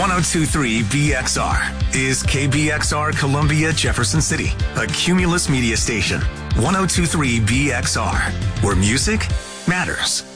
102.3 BXR is KBXR Columbia, Jefferson City, a Cumulus media station. 102.3 BXR, where music matters.